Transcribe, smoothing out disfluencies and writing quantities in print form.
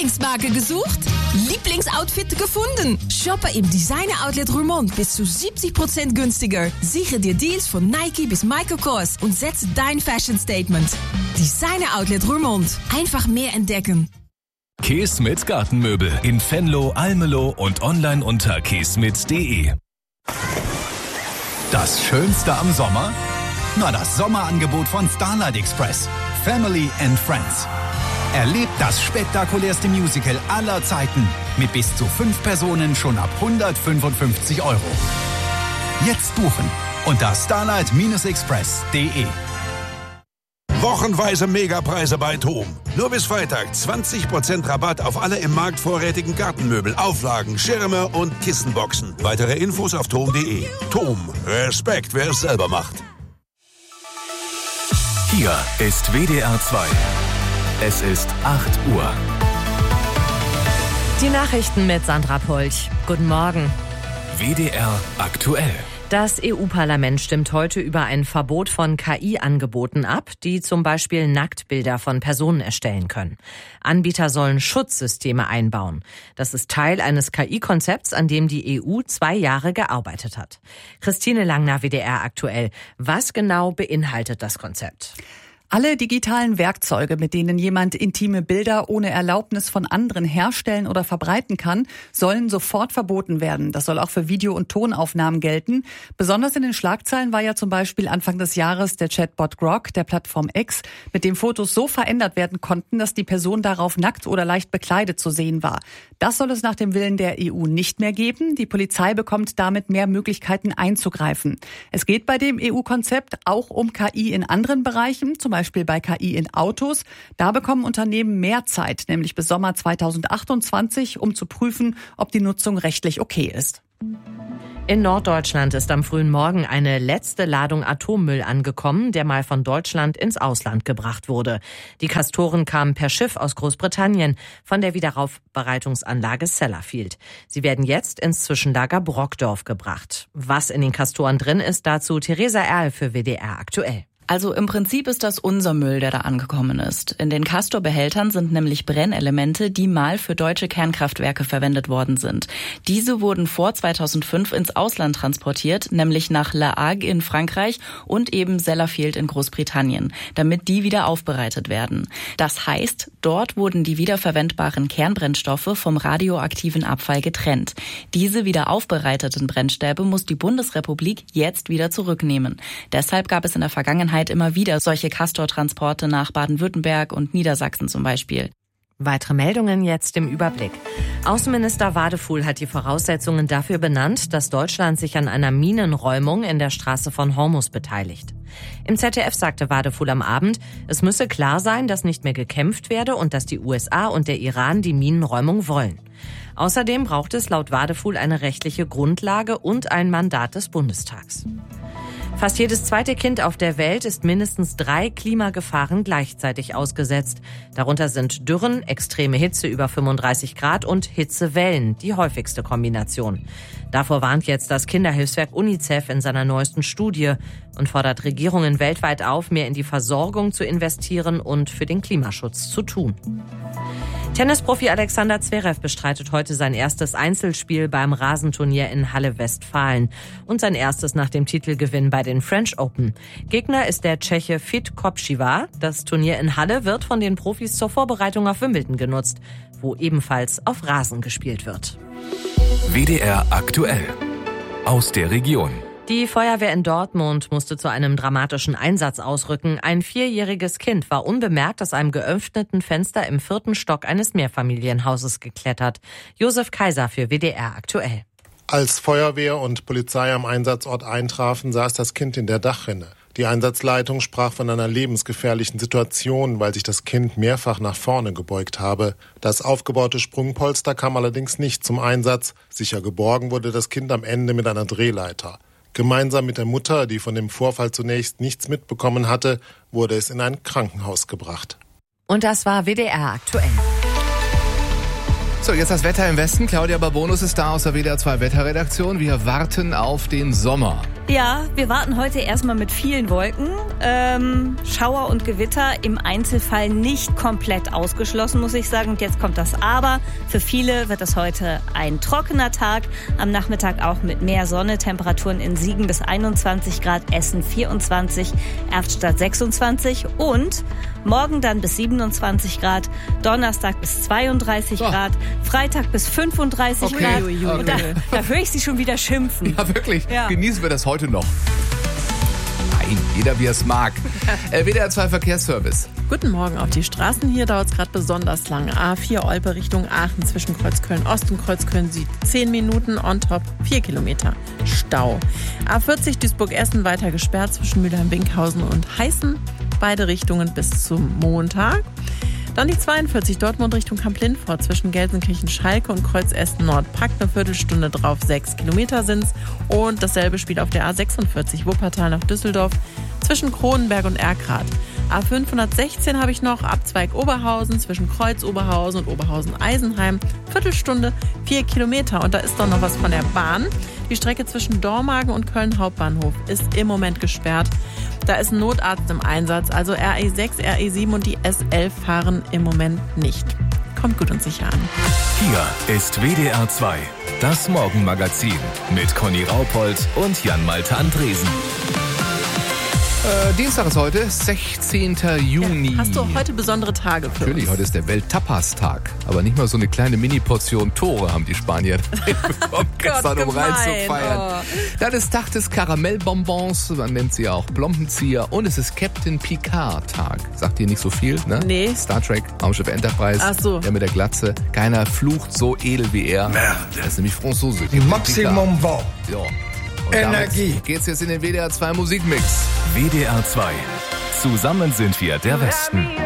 Lieblingsmarke gesucht? Lieblingsoutfit gefunden? Shoppe im Designer Outlet Roermond bis zu 70% günstiger. Sichere dir Deals von Nike bis Michael Kors und setze dein Fashion Statement. Designer Outlet Roermond. Einfach mehr entdecken. Keesmit Gartenmöbel in Venlo, Almelo und online unter keesmit.de. Das Schönste am Sommer? Na, das Sommerangebot von Starlight Express. Family and Friends. Erlebt das spektakulärste Musical aller Zeiten mit bis zu 5 Personen schon ab 155 €. Jetzt buchen unter starlight-express.de. Wochenweise Megapreise bei TOM. Nur bis Freitag 20% Rabatt auf alle im Markt vorrätigen Gartenmöbel, Auflagen, Schirme und Kissenboxen. Weitere Infos auf tom.de. TOM. Respekt, wer es selber macht. Hier ist WDR 2. Es ist 8 Uhr. Die Nachrichten mit Sandra Polch. Guten Morgen. WDR aktuell. Das EU-Parlament stimmt heute über ein Verbot von KI-Angeboten ab, die zum Beispiel Nacktbilder von Personen erstellen können. Anbieter sollen Schutzsysteme einbauen. Das ist Teil eines KI-Konzepts, an dem die EU 2 Jahre gearbeitet hat. Christine Langner, WDR aktuell. Was genau beinhaltet das Konzept? Alle digitalen Werkzeuge, mit denen jemand intime Bilder ohne Erlaubnis von anderen herstellen oder verbreiten kann, sollen sofort verboten werden. Das soll auch für Video- und Tonaufnahmen gelten. Besonders in den Schlagzeilen war ja zum Beispiel Anfang des Jahres der Chatbot Grok der Plattform X, mit dem Fotos so verändert werden konnten, dass die Person darauf nackt oder leicht bekleidet zu sehen war. Das soll es nach dem Willen der EU nicht mehr geben. Die Polizei bekommt damit mehr Möglichkeiten einzugreifen. Es geht bei dem EU-Konzept auch um KI in anderen Bereichen, zum Beispiel bei KI in Autos. Da bekommen Unternehmen mehr Zeit, nämlich bis Sommer 2028, um zu prüfen, ob die Nutzung rechtlich okay ist. In Norddeutschland ist am frühen Morgen eine letzte Ladung Atommüll angekommen, der mal von Deutschland ins Ausland gebracht wurde. Die Castoren kamen per Schiff aus Großbritannien von der Wiederaufbereitungsanlage Sellafield. Sie werden jetzt ins Zwischenlager Brockdorf gebracht. Was in den Castoren drin ist, dazu Theresa Erl für WDR aktuell. Also im Prinzip ist das unser Müll, der da angekommen ist. In den Castor-Behältern sind nämlich Brennelemente, die mal für deutsche Kernkraftwerke verwendet worden sind. Diese wurden vor 2005 ins Ausland transportiert, nämlich nach La Hague in Frankreich und eben Sellafield in Großbritannien, damit die wieder aufbereitet werden. Das heißt, dort wurden die wiederverwendbaren Kernbrennstoffe vom radioaktiven Abfall getrennt. Diese wieder aufbereiteten Brennstäbe muss die Bundesrepublik jetzt wieder zurücknehmen. Deshalb gab es in der Vergangenheit immer wieder solche Castor-Transporte nach Baden-Württemberg und Niedersachsen zum Beispiel. Weitere Meldungen jetzt im Überblick. Außenminister Wadefuhl hat die Voraussetzungen dafür benannt, dass Deutschland sich an einer Minenräumung in der Straße von Hormuz beteiligt. Im ZDF sagte Wadefuhl am Abend, es müsse klar sein, dass nicht mehr gekämpft werde und dass die USA und der Iran die Minenräumung wollen. Außerdem braucht es laut Wadefuhl eine rechtliche Grundlage und ein Mandat des Bundestags. Fast jedes zweite Kind auf der Welt ist mindestens 3 Klimagefahren gleichzeitig ausgesetzt. Darunter sind Dürren, extreme Hitze über 35 Grad und Hitzewellen, die häufigste Kombination. Davor warnt jetzt das Kinderhilfswerk UNICEF in seiner neuesten Studie und fordert Regierungen weltweit auf, mehr in die Versorgung zu investieren und für den Klimaschutz zu tun. Tennisprofi Alexander Zverev bestreitet heute sein erstes Einzelspiel beim Rasenturnier in Halle-Westfalen und sein erstes nach dem Titelgewinn bei den French Open. Gegner ist der Tscheche Fit Kopčiva. Das Turnier in Halle wird von den Profis zur Vorbereitung auf Wimbledon genutzt, wo ebenfalls auf Rasen gespielt wird. WDR aktuell. Aus der Region. Die Feuerwehr in Dortmund musste zu einem dramatischen Einsatz ausrücken. Ein 4-jähriges Kind war unbemerkt aus einem geöffneten Fenster im 4. Stock eines Mehrfamilienhauses geklettert. Josef Kaiser für WDR aktuell. Als Feuerwehr und Polizei am Einsatzort eintrafen, saß das Kind in der Dachrinne. Die Einsatzleitung sprach von einer lebensgefährlichen Situation, weil sich das Kind mehrfach nach vorne gebeugt habe. Das aufgebaute Sprungpolster kam allerdings nicht zum Einsatz. Sicher geborgen wurde das Kind am Ende mit einer Drehleiter. Gemeinsam mit der Mutter, die von dem Vorfall zunächst nichts mitbekommen hatte, wurde es in ein Krankenhaus gebracht. Und das war WDR aktuell. So, jetzt das Wetter im Westen. Claudia Babonus ist da aus der WDR 2 Wetterredaktion. Wir warten auf den Sommer. Ja, wir warten heute erstmal mit vielen Wolken. Schauer und Gewitter im Einzelfall nicht komplett ausgeschlossen, muss ich sagen. Und jetzt kommt das Aber. Für viele wird es heute ein trockener Tag. Am Nachmittag auch mit mehr Sonne. Temperaturen in Siegen bis 21 Grad, Essen 24, Erftstadt 26 und morgen dann bis 27 Grad, Donnerstag bis 32 Grad, Freitag bis 35 Grad. Und da höre ich Sie schon wieder schimpfen. Ja, wirklich. Ja. Genießen wir das heute noch. Nein, jeder wie er es mag. WDR 2 Verkehrsservice. Guten Morgen. Auf die Straßen hier dauert es gerade besonders lang. A4 Olpe Richtung Aachen zwischen Kreuzköln Ost und Kreuzköln Süd 10 Minuten, on top 4 Kilometer Stau. A40 Duisburg-Essen weiter gesperrt zwischen Mülheim-Winkhausen und Heißen. Beide Richtungen bis zum Montag. Dann die 42 Dortmund Richtung Kamp-Lindfort zwischen Gelsenkirchen-Schalke und Kreuz-Essen-Nord. Packt eine Viertelstunde drauf, 6 Kilometer sind's. Und dasselbe spielt auf der A46 Wuppertal nach Düsseldorf zwischen Kronenberg und Erkrath. A516 habe ich noch, Abzweig Oberhausen zwischen Kreuz Oberhausen und Oberhausen-Eisenheim. Viertelstunde, 4 Kilometer. Und da ist doch noch was von der Bahn. Die Strecke zwischen Dormagen und Köln Hauptbahnhof ist im Moment gesperrt. Da ist ein Notarzt im Einsatz, also RE6, RE7 und die S11 fahren im Moment nicht. Kommt gut und sicher an. Hier ist WDR 2, das Morgenmagazin mit Conny Raupold und Jan-Malte Andresen. Dienstag ist heute, 16. Juni. Ja, hast du heute besondere Tage für Natürlich, uns? heute ist der Welt-Tapas-Tag. Aber nicht mal so eine kleine Mini-Portion Tore haben die Spanier bekommen, gestern, um rein zu feiern. Dann ist Tag des Karamellbonbons, man nennt sie ja auch Blombenzieher. Und es ist Captain Picard-Tag. Sagt dir nicht so viel, ne? Nee. Star Trek, Raumschiff Enterprise. Ach so. Der mit der Glatze. Keiner flucht so edel wie er. Merde. Das ist nämlich Franzose. Maximum Bon. Ja. Und Energie. Geht's jetzt in den WDR 2 Musikmix. WDR 2. Zusammen sind wir der Westen.